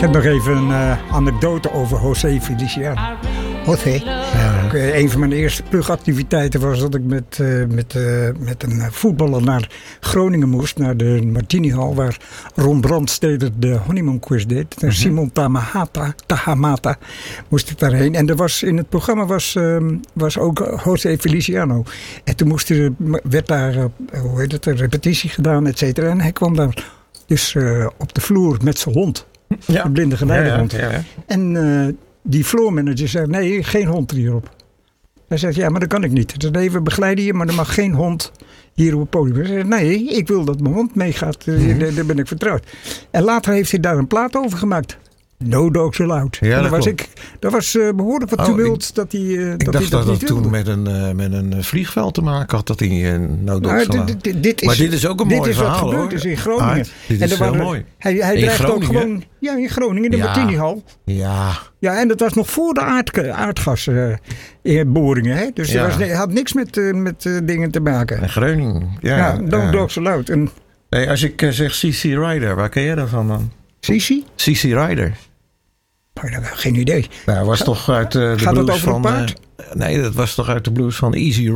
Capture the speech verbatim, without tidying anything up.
heb nog even een uh, anekdote over José Feliciano. José. Ja. Uh, een van mijn eerste plugactiviteiten was dat ik met, uh, met, uh, met een voetballer naar Groningen moest. Naar de Martinihal, waar Ron Brandsteder de honeymoon quiz deed. Uh-huh. Simon Tamahata, Tahamata moest ik daarheen. En er was, in het programma was, um, was ook José Feliciano. En toen moest er, werd daar uh, hoe heet het, een repetitie gedaan, et cetera. En hij kwam daar dus uh, op de vloer met zijn hond. Ja. De blinde geleidehond. Ja, ja, ja, ja. En uh, die floormanager zei, nee, geen hond hierop. Hij zei, ja, maar dat kan ik niet. Dus nee, we begeleiden je, maar er mag geen hond hier op het podium. Hij zei, nee, ik wil dat mijn hond meegaat. Mm-hmm. Daar, daar ben ik vertrouwd. En later heeft hij daar een plaat over gemaakt. No Dogs Allowed. Ja, dat, dat was ik. Dat was uh, behoorlijk wat tumult. Oh, dat hij, uh, ik dat dacht hij dat, dat het toen met een, uh, met een vliegveld te maken had. Dat hij uh, No Dogs nou, Allowed. D- d- dit is, maar dit is ook een mooi verhaal, hoor. Dit is in Groningen. Ah, dit is en heel waren, mooi. Hij, hij dreigt ook gewoon... Ja, in Groningen, in de ja. Martinihal. Ja. Ja, en dat was nog voor de aard, aardgasboringen. Uh, dus ja. het had niks met, uh, met uh, dingen te maken. En Groningen. Ja, ja No ja. Dogs Allowed. En, nee, als ik uh, zeg C C Rider, waar ken jij dat van dan? C C? C C Rider. Oh, geen idee. Nou, was toch uit uh, de Gaat blues dat over van, een paard? Uh, nee, dat was toch uit de blues van Easy